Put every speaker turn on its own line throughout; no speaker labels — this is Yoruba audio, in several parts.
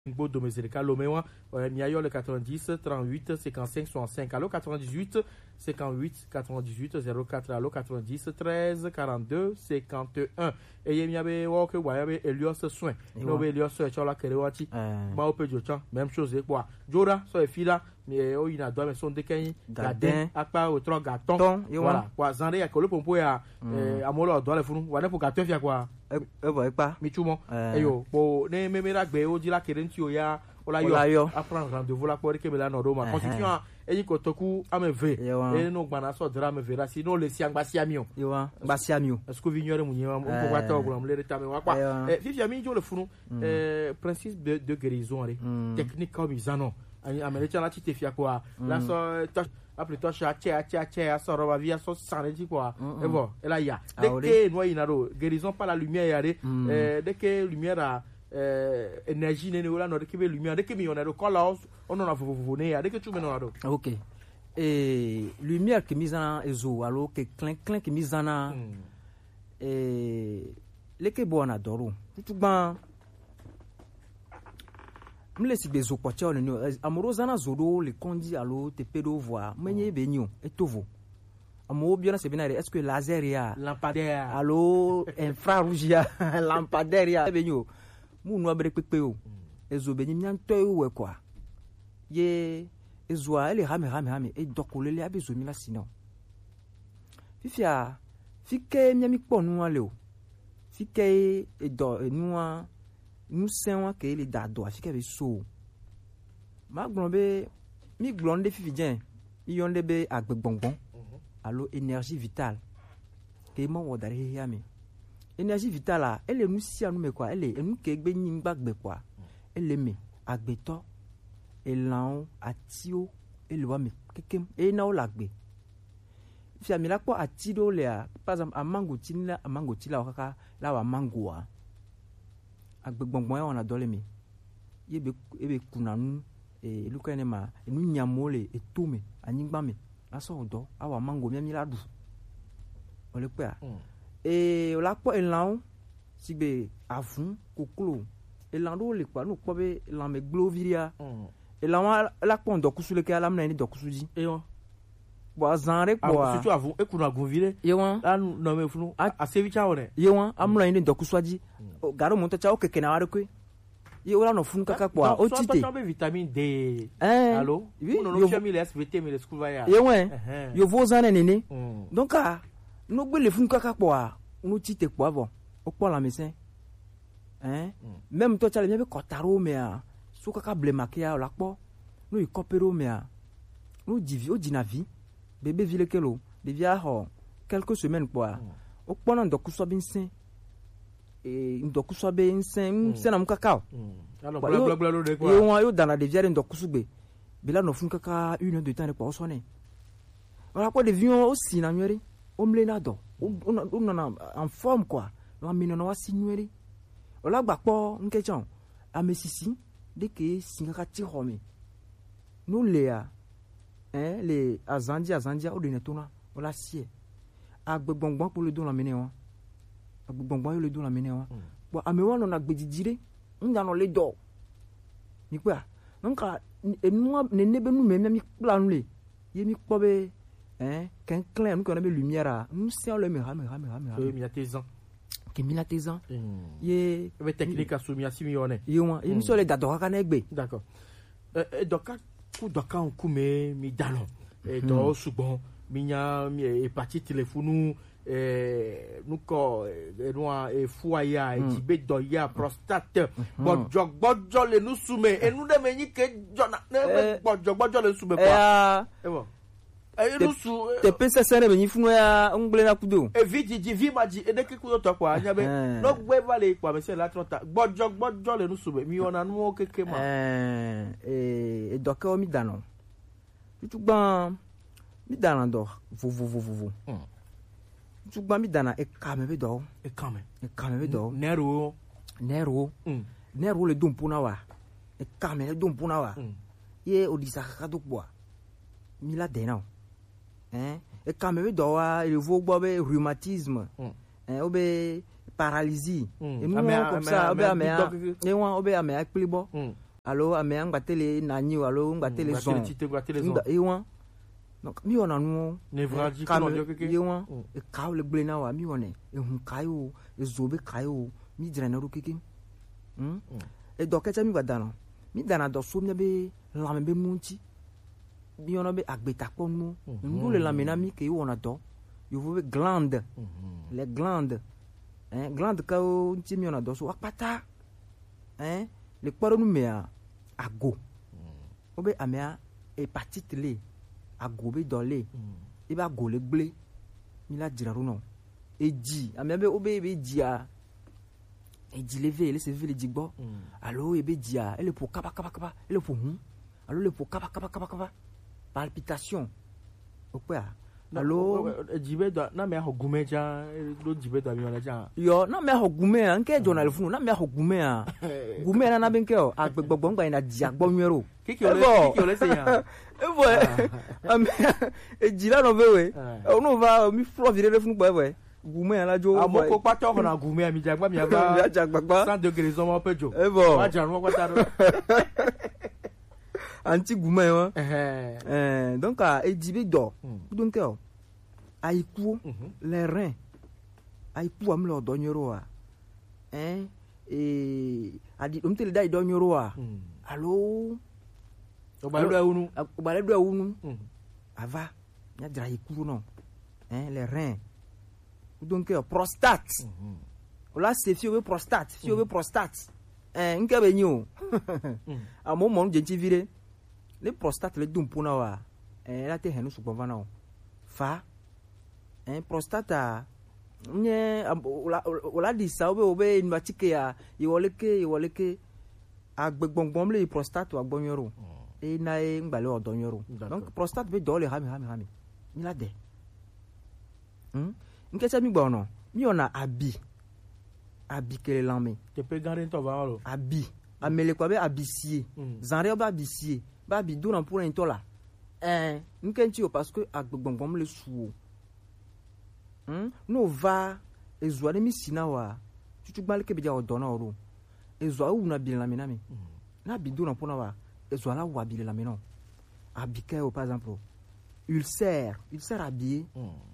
Bodo Meserica Loméwa, Miayo le 90 38 55 65, allo 98 58 98 04, allo 90 13 42 51. Et Yemiabe Walker, Wayabe Elios Soin, Nobe Elios Chola Kerewati, Maope Jocha, même chose quoi. Jora, so fila, mais il a deux maisons de Kenya, Gadin, Akpa, ou trois gâtons, voilà, quoi, Zandé, à Colo Pompo, à Amolo, dans le fond, voilà pour gâteau, il y a quoi.
Pas
Michumo, ayo, bon, ne me mera gbeo di la kerentio ya, ola yo, apprendre rendez-vous la pour que me la noroma. Constitution, et kotoku ameve, et no gbana so drame vera, sinon le siang basiamio.
Basiamio.
Est-ce que vignore mounye, on peut voir ta oglam, le retame wa quoi. Fifi ami jo le funu, principe de guérison, technique comme ils en ont. Américain la tite fia quoi. La so après toi chia soro via so saneti quoi. Et bon, et là ya. Dès que noi inaro, guérison par la lumière yare, dès que lumière a énergie né là no dès que lumière, dès que mi on a colors, on en a voné, dès que tu me non.
OK. Et lumière qui mise en ezo alors que clin qui mise en les que bon adoro. Tout ban mlesi bezo kwacha le amorosa na zodo le kondi alo te pedo voir menye benyo etovo amo bien c'est bien est-ce que laser ya
lampadaire
alo infrarouge ya lampadaire ya benyo mu no abre pepe o ezo benyi nyanto we kwa ye ezo ele rame e dokole le abezo mi la sino fifia fike nyami ponu ale o fike e do enua nous savons que les dados afin qu'avec so ma glombe mi glonde fifidien yonde be agbe bonbon allo énergie vitale que mo wodare yami énergie vitale là elle nous si anu me quoi elle nous ke gbe nyin gbagbe quoi elle me agbeto elan atio elle wa me kekem e na o lagbe fi amila ko atido le par exemple a mango tinla a mango tila kaka la wa mango a agbegbongbon ya wana dole mi yebe kunanu lukene ma enu nyamole etome anyigba me aso odo awa mango mi la du ole pe a ola po elan sigbe afun koklo elan do le pa no po be elan me gloviria elan la po ndokusu le ke ala mna ni dokusuji bo zanre po a
si tu avou e kuna gonvile la no me funu a sevicha one
amla ni dokusuji garo monta chao keke na waro kwe ye ora no funu kaka kwa o tite
so be vitamine D allo no no chami les SVT me les school ya
yo vozane nene donc no gbe le funu kaka kwa no tite kwa bon o kwa la médecin même toi chale bien kotaro me a so kaka blemakia la po no ikopero me a no divi o dinavi bébé vile kelo devia ho quelques semaines quoi o pona ndokuso binsin ndokuso be nsen sena mukakao
alors bla de quoi
yo dana de viare ndokuso be bila no fun kaka une heure de temps pour sonner voilà quoi de vion aussi na nyori o mlena do on en forme quoi no mino no wasinyori ola gba po nkechon amesisi de ke singaka ti home no lea les azandia o de netona ola sie agbegbongbon pour le don la mene wa agbongbon le don la mene wa bo amewa no na gbedidire nda no le do ni kwa nka enua nenebe nu me plan le ye mi pobe ken clair nous connait lumière nous c'est le mera
mi atezan
ke mi atezan ye
be technique asumi asimione
ye mi so le dadora kanegbe
d'accord doka ku doka on me mi dalon do sugbon mi nya mi hépatite le funu nous ko foya jibe do ya prostate bojo le nous soumet et nous de meni ke jona bojo le soumet quoi nous sou
te pensa sere meni funu ya ngle na kudo
e vi ma di e de ke kudo to kwa nyabe no gbe vale kwa me se la trota bojo le nous soumet mi ona nu keke ma
e doka o mi danon tu ban mi dana do vo tu gba mi dana e kame be do nero le dum puna wa e kame le dum puna wa ye odisa ka do boa mi la dena e kame be do wa e vo gbo be rhumatisme obe paralysie et nous comme ça obe ame e won obe ame akplibo alo ame ngbatele nanyi alo ngbatele zon ewan donc mi ona nu
névralgie ko no keke
ewan e kaw le gble na wa mi one e hun kayo e zobe kayo mi drena ru keke e do kecha mi badana mi dana do so mi be la me be munti mi ona be agbeta ponu ndu le la menami ke wona do yo be glande les glandes glande ka o nti mi ona do so akpata le kparo nu mea ago obe amea hépatite le ago be dole e ba go le gble mi la diraru no eji amea be obe be dia eji leve le se vile digbo allo e be dia ele po kaba ele po hu allo le po kaba palpitation okwa allo
jibe do na me ho gume ja do jibe do mi ona ja
yo na me ho gume a nke journal funu na me ho gume a gume na be nke o agbegbogbo ngba ina di agbonwero
kiki ole se ya
evo ejira no bewe onu va mi flow vire funu gba evo gume ala jo
amoko pato ho na gume mi jagba mi agba
jagbagba
100 degrés zo mo pejo
evo
wa jarun wa taro
anti gume wa donc ejibe do donc aiku les reins aiku am lo do nyoro a adi umtele dai do nyoro a allo obale do unu ava nya dra aiku no les reins donc prostate ola se fio prostate nke be nyo amo mo nje vire le prostate le dumpu na wa la te henu su gbova na fa prostata nye ola di sa obe nbatike ya iwoleke agbegbogbom le prostate wa gbonyoro na ngbale odonyoro donc prostate be do le hami ni la de nke se mi gbo no mi ona abi kele lame
te pe gare to va lo
abi amele kwa be abisie zanre ba abisie ba bi do na pour un tola nkenchi o parce que agbogbom le suo no va ezwa mi sina wa tutu gbale ke be ja odona oro ezwa u na bi la menami na bi do na pour na wa ezwa la wa bi la menon abike o par exemple ulcère habillé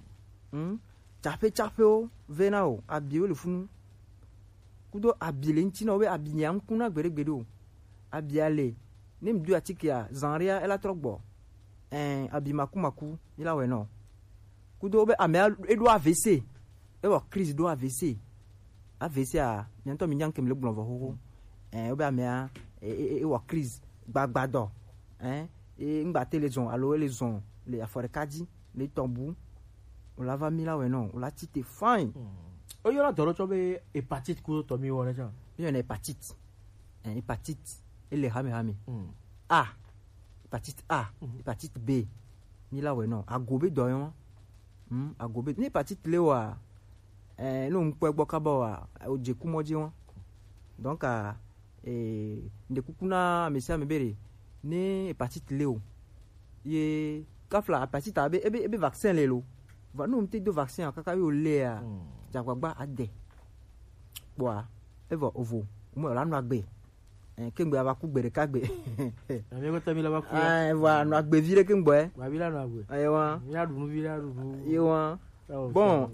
chape o venao habillé le funu kudo abile ntina we abinya nkuna gberegbere o abiale ni mdu atike ya zanria ela trogbo abimakumaku ila we no kudo be amea edo AVC ewo crise do AVC a nyanto minyanke mle gbonvo ho obe amea ewo crise gbagbado ngba telezon alo elezon le aforekadi le tombu o lava mila we no o la tite fine
o yo la doro chobe hépatite ku to mi wona ja
yo na hépatite ele hami A hépatite A hépatite B ni la we no agobe do yon agobe ni hépatite le wa no npo egbo kaba wa oje kumoji won donc nde kukuna mesia mebere ni hépatite le o ye kafla hépatite abe ebe vaccin le lo va no mte do vaccin kaka yo le a jagbagba ade boa evo ovo mo la no agbe kengbe aba ku gbere kagbe
ami ko tami la ba ku
va no agbe vire kengbe
ba bi la no agbe
ayewa
mi adu nu vire adu
yewa bon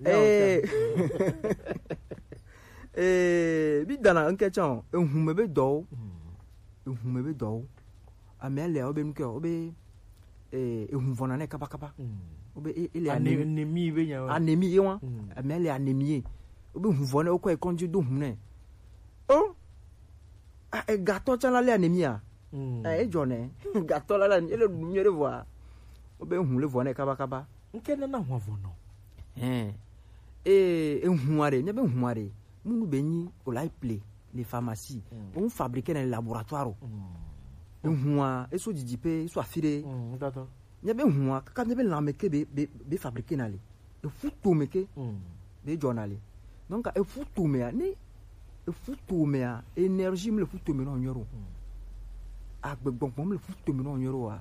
bi dana nkechon ehumebe do amele obe nuke obe ehumvona ne kaba obe ele
anémie be nya
anémie yewa amele anémie obe humvona o ko e konju do humne gato chala le anémie jone gato la ele nyere voa obe hum le voa ne kaba
nke na ho vono
huare nebe huare munu benyi olai play les pharmacies on fabriquer dans les laboratoires hua eso jijipe so afire nebe hua kaka nebe lameke be fabriquer nale e futo meke be journal donc e futo me ni e futo me énergie me le futo me no nyoro agbegbon me le futo me no nyoro wa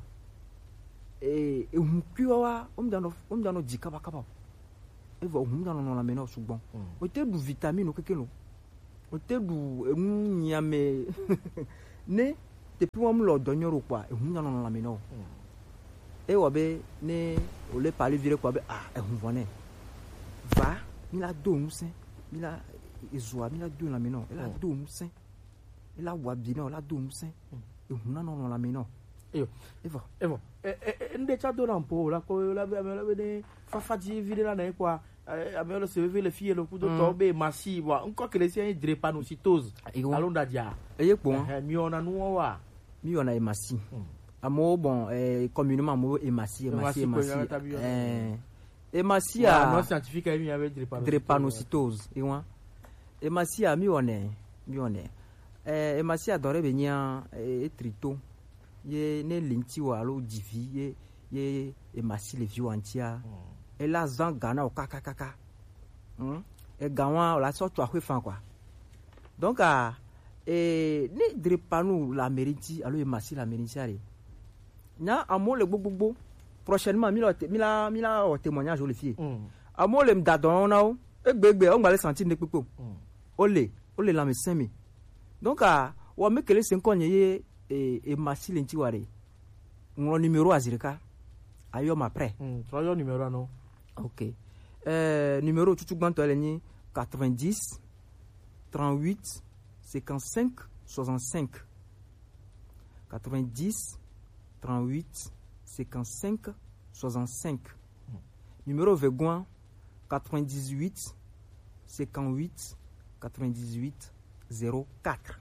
hukiwa omdano jikaba kaba eva humda no la mena sugbon o te du vitamine o kekelo o te du nyame ne depuis moi me l'ordonne quoi et on en la meno et wabe ne o le parler vire quoi ah et on voit va il a deux nous il a ezoa il a deux la meno il a deux nous il a wabino il a deux nous et on en la meno
et bon nde cha do lampo la ko la be fa di vire la ne quoi amelo se veut le fier le coup de tomber massive encore que les siens drépanocytose alonda dia
eye bon
mi ona no wa
mi ona emasi amo bon communément mo emasi emasi a
non scientifique mi avec
drépanocytose et moi emasi a mi one emasi a dore benya trito ye ne linti wa lo divi ye emasi le viwantia et là zan gana o kaka et gawa la sorte à faire quoi donc ne drépano la mérite alors emasi la mérite na amo le gbogbo prochainement mila o témoignage o le fie amo le mdadon na o egbegbe o ngale sentir ne pepo ole la me 5000 donc wa me kele 5 ye emasi le ntiware mon numéro azirika ayo ma prêt
trois numéro non.
Ok. Numéro tout banto eleni 90 38 55 65 90 38 55 65 numéro Vegoin 98 58 98 04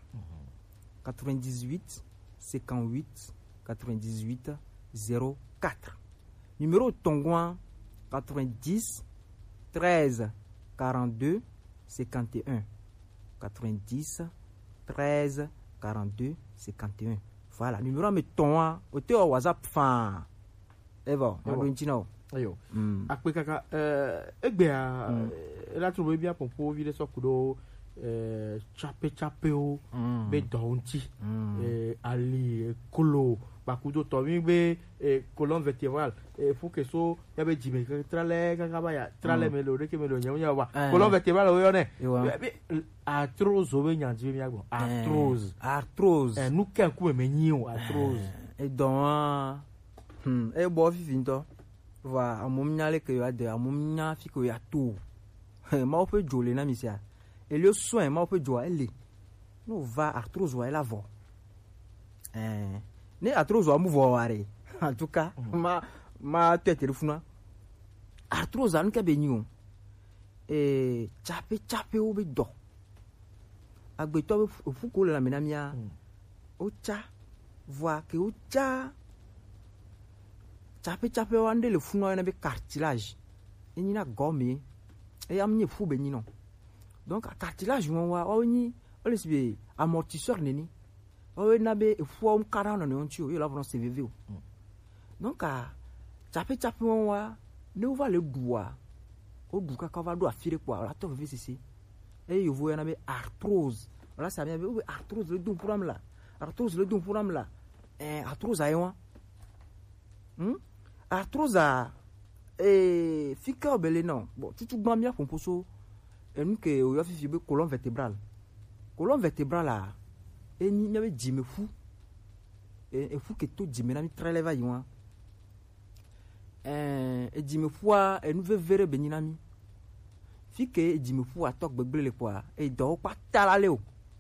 98 58 98 04 numéro Tongouin 90 13 42 51 90 13 42 51 voilà numéro me ton au te WhatsApp fan Eva madonchino
ayo akpe kaka egbe a la trouver bien pour vile so kudo chape o be donti ali kolo bakudo to mi be colonne vertébrale faut que so ya be jime trale kaka ba ya trale melo de ke melo nya wa colonne vertébrale o yo ne arthrose o be nyanji mi agbo arthrose nu ke ku me nyi o arthrose
e don e bo fifinto va amom nyale ke yo ade amom nya fi ko ya to ma o pe jole na mi sia et le soin ma o pe joa ele no va arthrose wa la vo ne arthrose wa mu vo ware en tout cas ma tete funa arthrose an ke be nyu chape o be do agbe to fu ko la menamia o cha voit que o cha chape wande le funa na be cartilage eni na gomme e am ni fu be ni non donc cartilage won wa o ni o le sibe amortisseur neni o na be fu o kara na no nti o yo la vron CVV donc chape won wa ne o va le doua o du ka va do afire quoi la to VCC e yo vo na be arthrose là ça bien be arthrose le dou pour am la arthrose le dou pour am la arthrose ayon arthrose fika obele non bon tout ban bien pour poso enu ke o yo fi be colonne vertébrale là eni na be jime fu fu ke to jime na mi treleva yiwa jime fu a enu ve vere benina mi fike jime fu a tok gbegble le kwa e do pa tala le o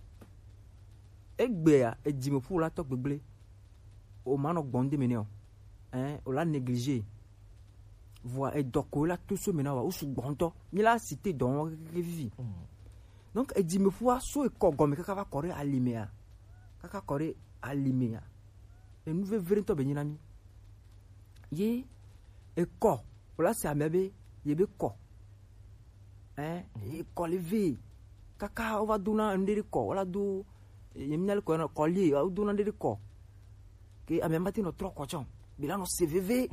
egbe a jime fu la tok gbegble o mano gbonde meneo on l'a négligé voit et doko là tout ce maintenant ou sous bonto mi la cité don vivi donc et dit me fois so e ko gomme kaka va correr alimea et nous veut venir to benina mi ye e ko là c'est amebe ye be ko e ko levé kaka on va donner ndiri ko wala do ye minal ko na ko li o donner ndiri ko ke amemati no trop cochon bila no CVV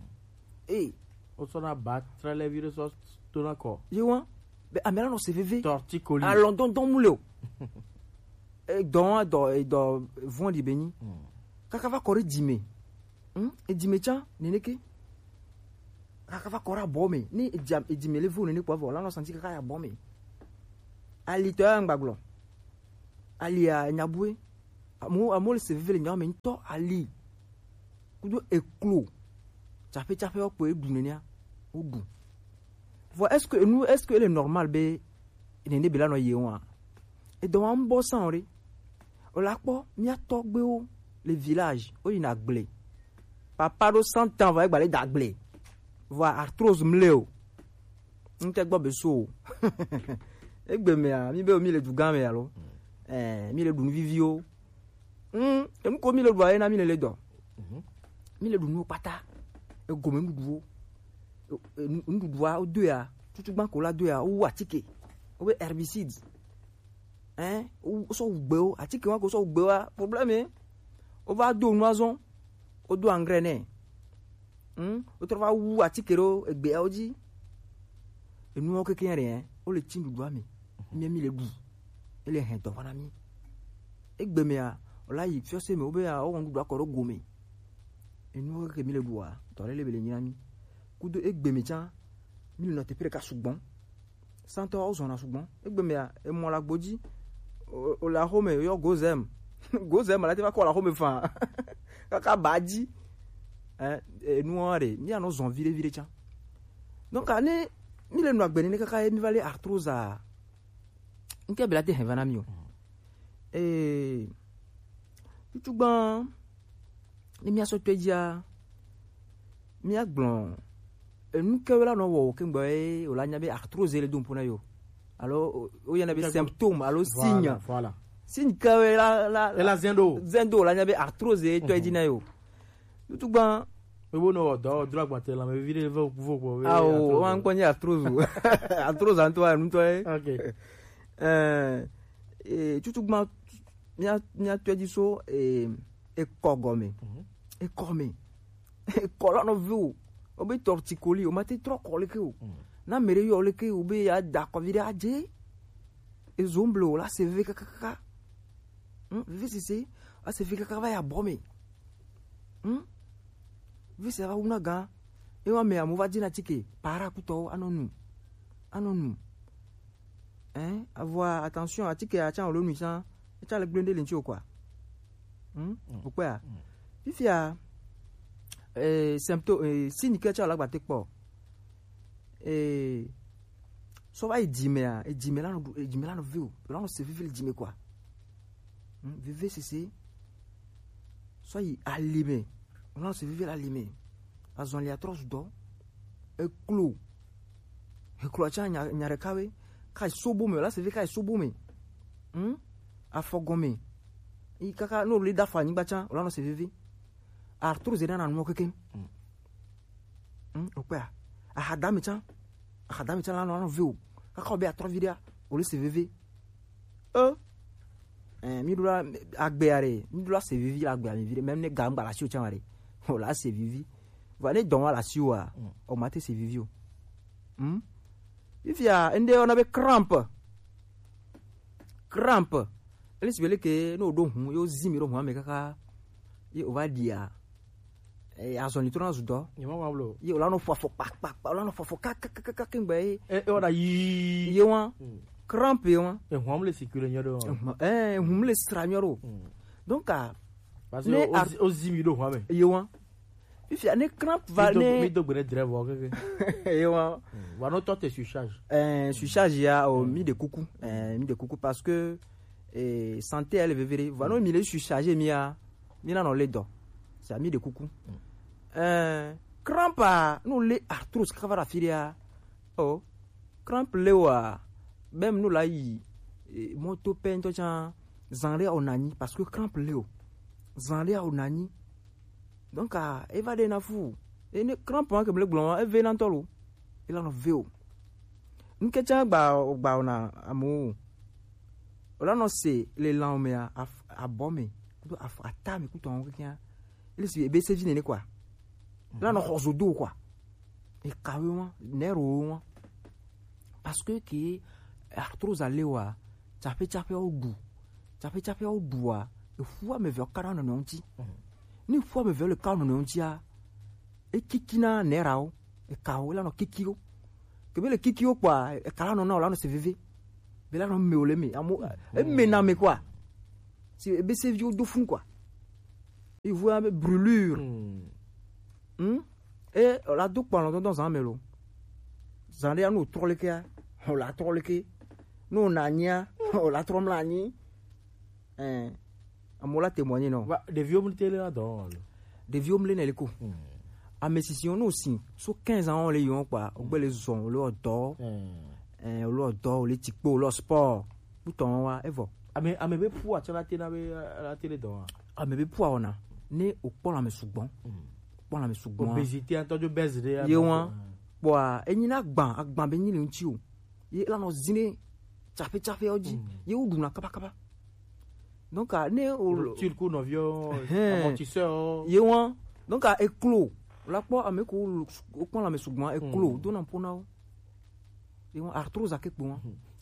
o sona battre les virus tout encore
yewa be amela no CVV
torticolis
à London don muleo e do vont di beni kaka va correr dime e dime cha neneke kaka va correr bombe ni e dime le vous ne quoi voilà no senti kaka ya bombe ali to ngbaglon ali a nyabue Amo le CVV le nyame nto ali. Kudo éclos. Chapé o peut dunenia. Ou dou. Voilà, est-ce que il est normal be nene bela no yewa. Et donc en bossant ri. O la po mi atogbe o le village o ina gble. Papa do 100 ans va gbalé dagble. Voilà arthrose mleo. Nte gbo be so. Egbe me a mi be o mi le dugan me alo. Mi le dun vivio. Em ko mi le do na mi le do. Mi le dun pata. E go me nduwo. Nduwa o deux a. Tutu ban ko la deux a ou atike. O be herbicides. Ou so ugbe atike wa ko so ugbe wa problème. O va do noison. O do engrais. O trova ou atike ro egbe oji. E nu o keke rien. O le tin nduwa mi. Mi le du. E le hen to fana mi. Egbe me a o la yi fiose me o be a o nduwa ko ro gome. E nu o keke mi le du a. To le be le nyami. Kudo egbe me chan. Mi le note preka sugbon. Santo o zona sugbon. Egbe me a e mo la gboji. O la home yo gozem. Gozem la te va ko la home fa. Kaka baji. E nu ore, mi ano zon vire chan. Donc ane mi le no agbeni ne kaka mi vale arthrose a. Nke bela te hevana mi yo. Tutugban ni mi aso twedia mi agbon nous que là non wo ke ngboy o la nyabe arthrose le dum pona yo alors o yana be symptômes alors signe
voilà
signe que
la
zendo la nyabe arthrose to edina yo tout ban
me bono do drag matel la me vire vo
o an konya arthrose arthrose antoine to
OK
tout ban nya to edi so e kogome e come e kola no vu o be torticoli o mate tro kole ke o na mere yo le ke o be ya da ko vire aje e zomblo la se ve kaka visi a se ve kaka va ya bome visi va una ga e wa me amu va dina tike para kuto anonu avoir attention à tike a chan lo nu san e cha le glende le nti o kwa pourquoi if ya symptômes signe que tu as la batte po so va edime là no viu là no se vive edime quoi vive c'est so y allimé là no se vive l'allimé azon li atroce do e clou cha nyare kawe kai sobume là se vive kai sobume afogome i kaka no le da fani bacha là no se vive arthrose na no keke okwa ahadami chan la no viu kaka obe atro vidia o le CVV mi dola agbeare mi dola CVV la agbeare mi même ne gamba la si o chan are o la CVV va ne don la si o o mate CVV o if ya ende ona be cramp ele sibele ke no do hu yo zimi ro hu me kaka ye o va dia azon litro na zudo ye la no fofo pak la no fofo kaka kengbe
ora yi
ye wa cramp ye wa
hum le sikule nyoro
hum le stranyoro donc
parce que o zimi do hu me
ye wa if ya ne cramp va ne
mi do gbere drive o keke
ye wa
no tote surcharge
ya o mi de coucou parce que santé elle veut vérifier va no mi le surcharger mi na no le do c'est ami de coucou crampa nous les arthrose kavara firia cramp lewa même nous là yi moto pento chan zanre onani parce que cramp leo zanre onani donc eva de na fu et ne cramp que le glon e ve nan tolo il en veo nke cha gba ona amu ola no se le lanme a bombe do atame kuton kian il se be se vine quoi là no xozodo quoi et kawema nero parce que qui arthrose alewa chape o doua e fua me ve kara no nti ni fua me ve le kara no nti a e kikina nerao e kawo là no kikio que be le kikio quoi e kara no là no se vive be là no me ole me amo e me na me quoi c'est vieux de fou quoi. Il voit avec brûlure. Et la douk pendant dans un mélo. Zandé nous troleke, on la troleke. Nous nania, on la tromlani. Amola témoigner non.
Des vieux m'étaient là-dedans.
Des vieux m'étaient là quoi. Ah mais si on aussi, sur 15 ans on les yon quoi, on les son, on dort. On dort, les tikpo, le sport. Bouton wa evo.
Ah mais pour tu la télé dans.
Ah mais pour on a né au pont la me souban. Pont la me souban.
Obésité entendu baisse de.
Yewan. Boa, enina agban be ni le ntio. Ye la no zine chape oji. Ye uduna kapa. Donc né au
turco no vieux amortisseur.
Yewan. Donc éclos. La po ameko au pont la me souban éclos donnant pour na. Yewan arthrose akekpo.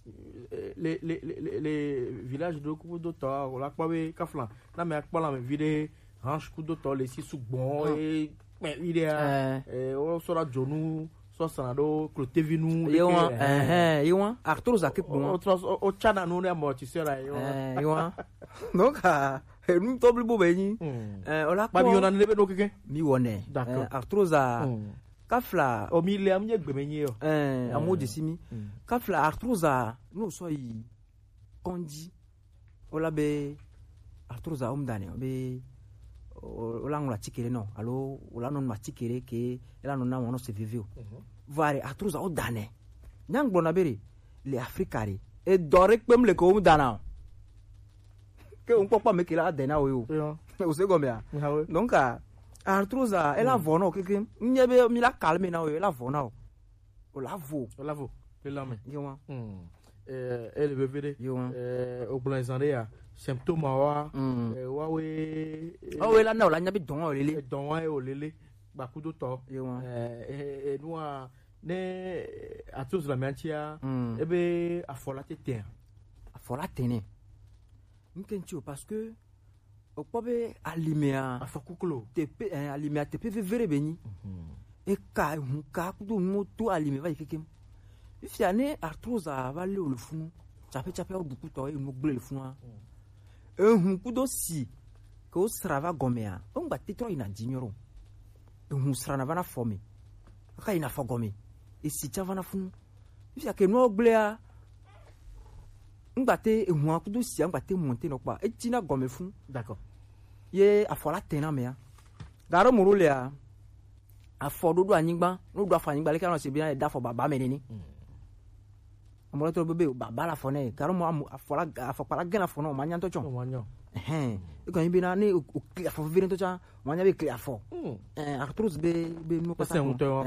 Les villages de coup d'auteur, on a pas vu Kaflan. Là, mais pas la vide hanche coup d'auteur, les six sous bon et il est on sera Jonou, soit Sanado, Cloté Vinou.
Yohan, arthrose à quelque moment.
Au Tchana, nous, les amortisseurs là.
Yohan. Donc, nous sommes beau béni. On l'a
pas vu, on a levé nos quelqu'un.
Mi wone. D'accord. Arthrose à. Kafla
au milieu amnye gbemenye yo
amo desimi kafla arthrosa no so yi konji ola be arthrosa omdane be ola ngula tikere no alo ola non matikere ke ela non na wono se vivio vari arthrosa odane nyang bona bere le africari e dore pem le ko omdana ke on papa me ke la dena o yo o se gomea donc arthrose elle a vono quelque nyebe mi la calme na o la vono o la vo
le lame
yo
elle bébé au blanzande ya symptôme wa we
o we la na o la nyabi don
o lele ba kudo to
yo
nous ne arthrose la mentia e be afola tene
nkentio parce que o pobe alimea
afakuklo
tepe alimea tepe vere beni e ka hunka kudo moto alime vaikekem if ya ne arthrose va le le funu chape o buku to e mo gble le funu e hun kudo si ko srava gomea on gba titro ina jinyoro e hun srana va na forme aka ina fogome e si chava na funu if ya ke no gble a ngba te e hun kudo si ngba te monter no pa e tina gome funu
d'accord
ye afola tena mea garo murule a fodo do anyigba no do afanyigba le kan se bi na da fo baba menini amolo to bebe baba la fone garo mo afola afopala gena fo no manya to chon e kan bi na ni o clear fo vire to cha manya be clear fo arthrose be no pasa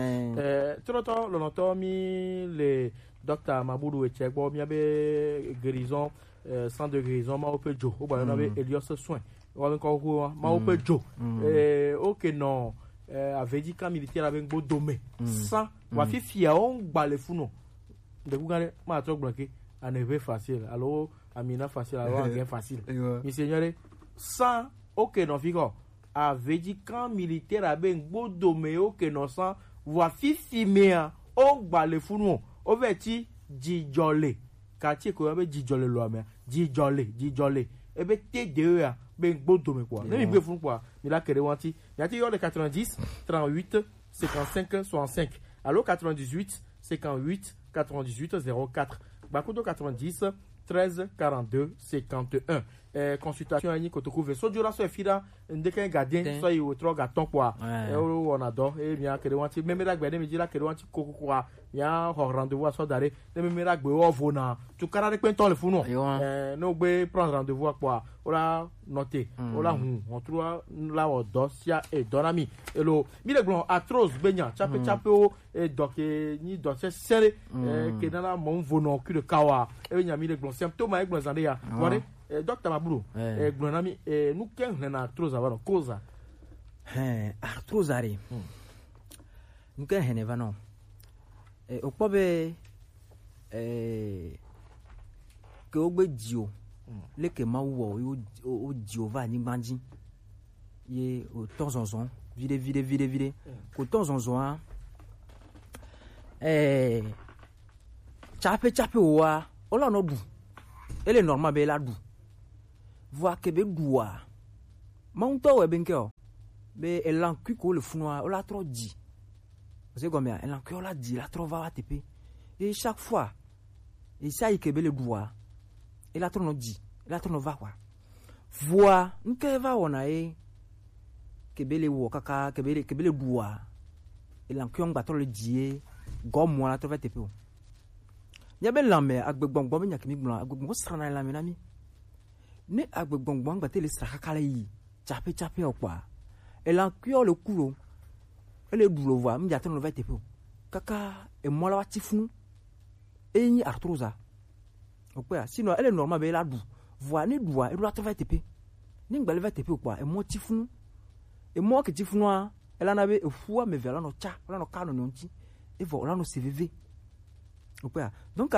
troto lo noto mi le docteur Maboudou et Chegbo mi be guérison 100 de guérison ma opejo o ba na be Elios soin on encore ma opejo OK non avait dit quand militaire avec beau domé ça va fifia on balé funo de vous gagner ma to bloqué en est facile alors amina facile alors gain facile mi seigneur ça OK non figo avait dit quand militaire avec beau domé OK non ça va fifimea on balé funo o veti jijole quartier ko be jijole lo amia jijole e be T2 a ben gbodo me quoi ne mi be fun quoi mi la kere wanti yati yo le 90 38 55 65 allo 98 58 98 04 bakudo 90 13 42 51 consultation ani kotoko ve so dura so efira ndeke gardien so yi wotro gaton quoi on adore et bien kere wanti même la gbede mi dira kere wanti koko quoi ya ho rendez-vous so dare ne me la gbe ovo na tu kara de pen ton le funu no gbe prendre rendez-vous quoi ora noter ora on trouve la odosia et donami elo mi le glon arthrose benya chape o et donc ni donc c'est serré que dans la mon vono cul de kawa e nya mi le glon symptôme e glon zande ya wore docteur Maboudou glon nami nous ken na arthrose avant cause
arthrose ari nous ken hene vano o pobe que o gbe dio le que ma wo o dio va ni banji ye o temps en temps vide ko temps en temps chape wa o la no du ele normal be la du voa que be doua monto we benke be elan ku ko le funwa o la trop dit c'est comme ça elan ku o la dit la trop va tepe et chaque fois et ça y que be le doua et la trop no dit la trop no va quoi voa nke va ona e que be le wo kaka que be le doua elan ku on battre le die gomme moi la trop va tepe o nya be lambe agbegbongbo be nya kimi gbon agbegbongbo srana lambe nami ne agbegbongbo ngba tele sraka kala yi chape okwa elan kuyo le kulo ele dulo voa mja tano va tepe kaka e mola wa tifunu enyi artrosa okwa sinon ele normal be la du voa ni doa e do la va tepe ni ngba le va tepe okwa e mo tifunu e mo ke tifunu a ela na be e fuwa me vela no cha la no kanu no nti e vo la no cvv okwa donc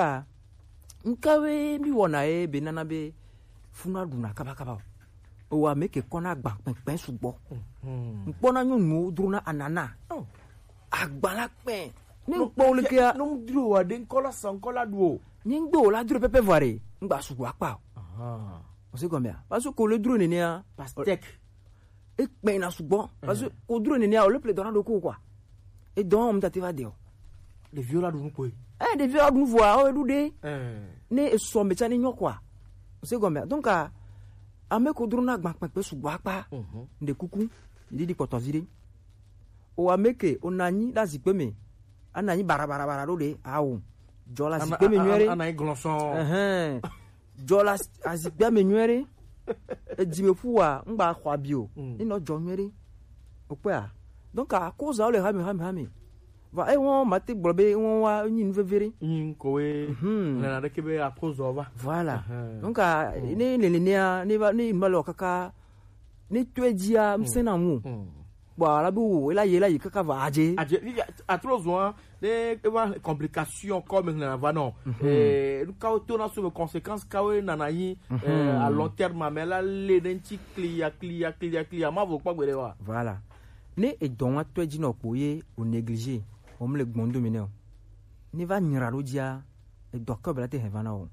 nkawe mi wona e be nana be funu aduna kaba o wa meke kona gba pen sugbo npona nyonu drona anana agbala pen ni npo le ke
no dro wa den kola san kola duo
ni ngbo la dro pepe voire ngba sugbo apa on sait combien parce que le drone ni a
pastek
e pen na sugbo parce que o drone ni a o le ple dona do ko quoi et donc on t'a va dire
les viola du ko
des viola du voix o edude ne so me tani nyokwa on sait combien donc ame ko drona gba pepe sugbo apa de kuku ndi di potozire o ameke onani la zipeme anani bara do de awu jola zipeme nyere
anani glonson
jola azipeme nyere e jimefuwa ngba kwa bio ni no jo nyere opea donc a cause a le hami va e won mate gbobe won wa yin vevere
kowe na de kebe a cause over
voilà donc ni ni malo kaka ni twedia msena mu voilà bu ela yi kaka va aje
a trop soin des complications comme na va non nous ka to na sur conséquences ka we na yi à long terme mais là les denti clia ma vo pa gbere wa
voilà ne e don wa tweji no poye o négliger o me le gbondo mine ni va nyira lo dia e dokko bela te hevana o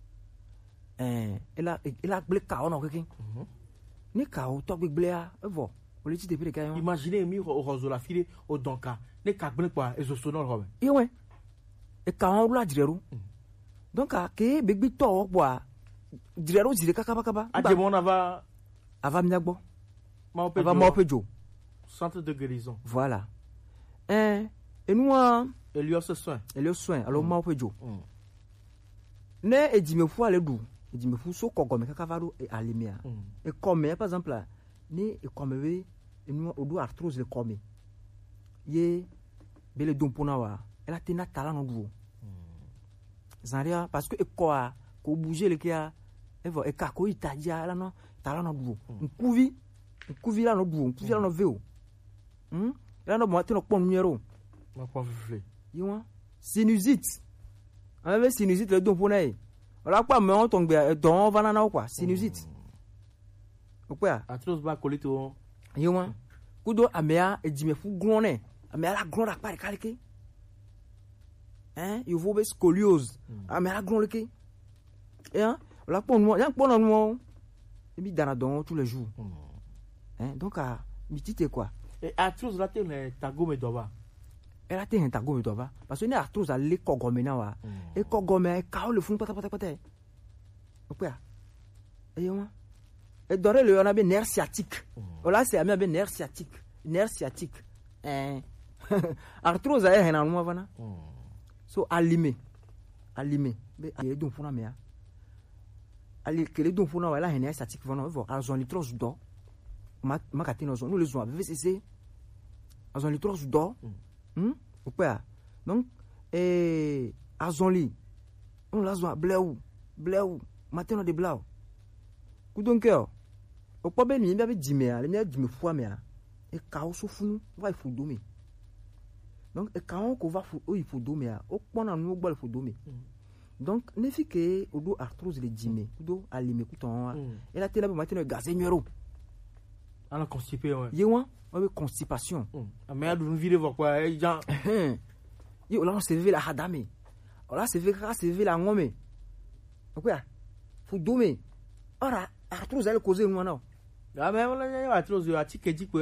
ela ble ka ona keke ni ka o to gbegble a evo o le ti te pere ka yo
imaginez mi o rozo la file o donka ne ka gble kwa ezosonol robe
yewe e ka on la direru donc a ke begbi to o kwa direru zire kaka
aje mon
ava miagbo
ma
opejo
centre de guérison
voilà et nous
Elios soin
alors ma opejo ne ejimefu ale du ejimefu so kogome kaka varo e alimia e comme par exemple ni e comme we nous odu arthrose le comme ye bele dompona wa ela tena tala no du zaria parce que e quoi ko bouger le kia e vo e ka ko itadia la no tala no du nkuvi la no du nkuvi la no veo la no mo teno pon numéro
ma pas flé
yo sinusite avec sinusite le dompona e la pa me on tombe don va na quoi sinusite okwa
arthrose ba kolito
yo kudo amea ejimefu glone amea la glone akpare kaleke il faut be scoliose amea la glone ke la pon no ya pon no e bi dana don tous les jours donc mi tite quoi
et arthrose la te ne tagome doba
ela te tagome doba parce que ne arthrose a le kogome na wa e kogome ka o le fun pata okwa et doré le on a bien nerf sciatique là c'est bien nerf sciatique arthrose a hena no vana so alime be e don funa mea ali que le don funa wala hena sciatique vana vo azon litrose do ma katino zone nous les ont VCC azon litrose do okwa donc azonli on la zo bleu matino de blau kudonke o po be ni be dime a le mi dime fo amea e ka o so funu va ifo domi donc e ka on ko va fo o ifo domi a o pona nu gbo ifo domi donc ne fi ke o do arthrose le dime do alime kuton e la tele be matino gaz nuero
ala constipé ouais
yewa o be constipation
amea du vire vo kwa e jan
yo la on se ve la hadame o la se ve la ngome okwa fo domi ora a trop zale causer nous na
Ah mais on a atros yo atike dikwe